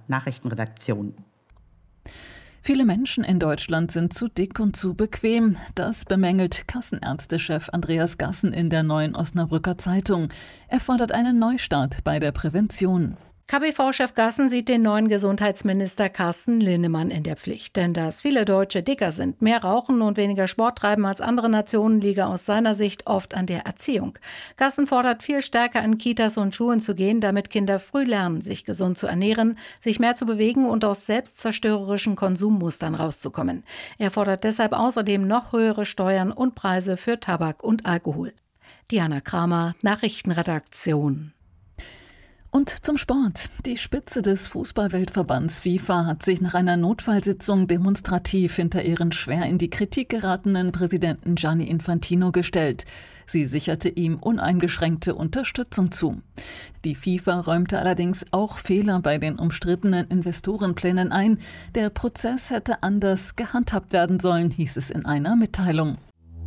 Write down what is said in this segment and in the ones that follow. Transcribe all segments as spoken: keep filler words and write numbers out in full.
Nachrichtenredaktion. Viele Menschen in Deutschland sind zu dick und zu bequem. Das bemängelt Kassenärztechef Andreas Gassen in der Neuen Osnabrücker Zeitung. Er fordert einen Neustart bei der Prävention. K B V-Chef Gassen sieht den neuen Gesundheitsminister Carsten Linnemann in der Pflicht. Denn dass viele Deutsche dicker sind, mehr rauchen und weniger Sport treiben als andere Nationen, liege aus seiner Sicht oft an der Erziehung. Gassen fordert, viel stärker in Kitas und Schulen zu gehen, damit Kinder früh lernen, sich gesund zu ernähren, sich mehr zu bewegen und aus selbstzerstörerischen Konsummustern rauszukommen. Er fordert deshalb außerdem noch höhere Steuern und Preise für Tabak und Alkohol. Diana Kramer, Nachrichtenredaktion. Und zum Sport. Die Spitze des Fußballweltverbands FIFA hat sich nach einer Notfallsitzung demonstrativ hinter ihren schwer in die Kritik geratenen Präsidenten Gianni Infantino gestellt. Sie sicherte ihm uneingeschränkte Unterstützung zu. Die FIFA räumte allerdings auch Fehler bei den umstrittenen Investorenplänen ein. Der Prozess hätte anders gehandhabt werden sollen, hieß es in einer Mitteilung.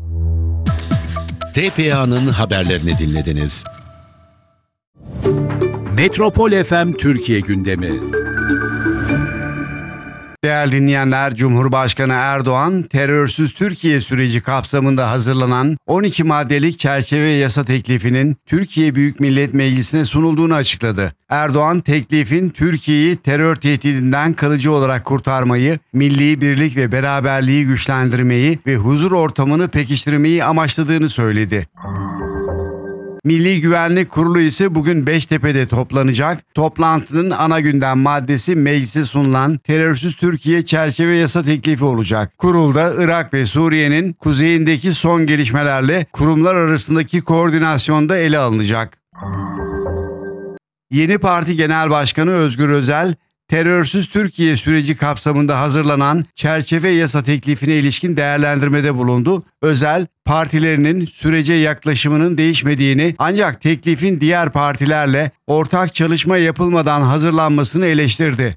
D P A'nın haberlerini dinlediniz. Metropol F M Türkiye gündemi. Değerli dinleyenler, Cumhurbaşkanı Erdoğan, terörsüz Türkiye süreci kapsamında hazırlanan on iki maddelik çerçeve yasa teklifinin Türkiye Büyük Millet Meclisi'ne sunulduğunu açıkladı. Erdoğan, teklifin Türkiye'yi terör tehdidinden kalıcı olarak kurtarmayı, milli birlik ve beraberliği güçlendirmeyi ve huzur ortamını pekiştirmeyi amaçladığını söyledi. Milli Güvenlik Kurulu ise bugün Beştepe'de toplanacak. Toplantının ana gündem maddesi meclise sunulan terörsüz Türkiye çerçeve yasa teklifi olacak. Kurulda Irak ve Suriye'nin kuzeyindeki son gelişmelerle kurumlar arasındaki koordinasyonda ele alınacak. Yeni Parti Genel Başkanı Özgür Özel, terörsüz Türkiye süreci kapsamında hazırlanan çerçeve yasa teklifine ilişkin değerlendirmede bulundu. Özel, partilerinin sürece yaklaşımının değişmediğini ancak teklifin diğer partilerle ortak çalışma yapılmadan hazırlanmasını eleştirdi.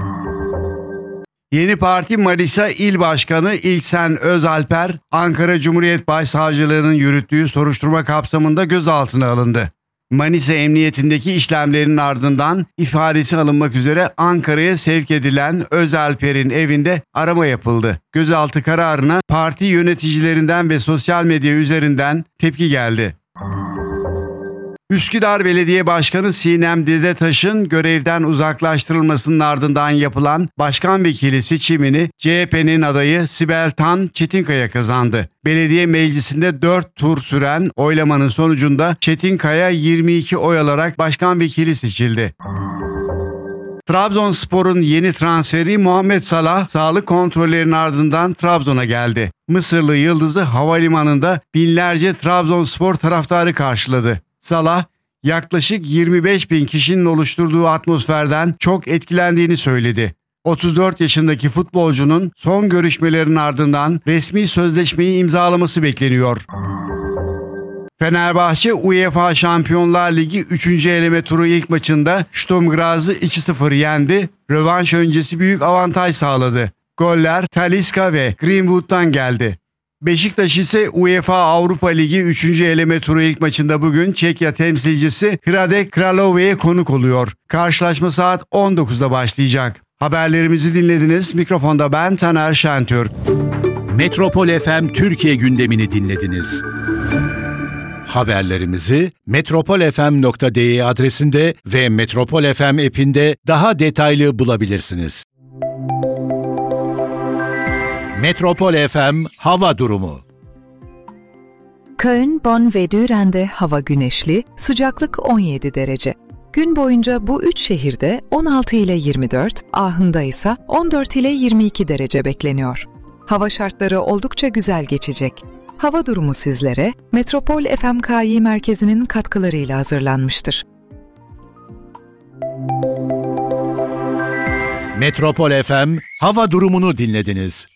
Yeni Parti Manisa İl Başkanı İlksen Özalper, Ankara Cumhuriyet Başsavcılığı'nın yürüttüğü soruşturma kapsamında gözaltına alındı. Manisa Emniyetindeki işlemlerin ardından ifadesi alınmak üzere Ankara'ya sevk edilen Özalper'in evinde arama yapıldı. Gözaltı kararına parti yöneticilerinden ve sosyal medya üzerinden tepki geldi. Üsküdar Belediye Başkanı Sinem Dedetaş'ın görevden uzaklaştırılmasının ardından yapılan başkan vekili seçimini C H P'nin adayı Sibel Tan Çetinkaya kazandı. Belediye meclisinde dört tur süren oylamanın sonucunda Çetinkaya yirmi iki oy alarak başkan vekili seçildi. Trabzonspor'un yeni transferi Muhammed Salah sağlık kontrollerinin ardından Trabzon'a geldi. Mısırlı yıldızı havalimanında binlerce Trabzonspor taraftarı karşıladı. Salah, yaklaşık yirmi beş bin kişinin oluşturduğu atmosferden çok etkilendiğini söyledi. otuz dört yaşındaki futbolcunun son görüşmelerin ardından resmi sözleşmeyi imzalaması bekleniyor. Fenerbahçe UEFA Şampiyonlar Ligi üçüncü eleme turu ilk maçında Sturm Graz'ı iki sıfır yendi, rövanş öncesi büyük avantaj sağladı. Goller Talisca ve Greenwood'dan geldi. Beşiktaş ise UEFA Avrupa Ligi üçüncü eleme turu ilk maçında bugün Çekya temsilcisi Hradec Kralove'ye konuk oluyor. Karşılaşma saat on dokuzda başlayacak. Haberlerimizi dinlediniz. Mikrofonda ben Taner Şentürk. Metropol F M Türkiye gündemini dinlediniz. Haberlerimizi metropol f m nokta d e adresinde ve Metropol F M app'inde daha detaylı bulabilirsiniz. Metropol F M hava durumu. Köln, Bonn ve Düren'de hava güneşli, sıcaklık on yedi derece. Gün boyunca bu üç şehirde on altı ile yirmi dört, Aachen'da ise on dört ile yirmi iki derece bekleniyor. Hava şartları oldukça güzel geçecek. Hava durumu sizlere Metropol F M K Y merkezinin katkılarıyla hazırlanmıştır. Metropol F M hava durumunu dinlediniz.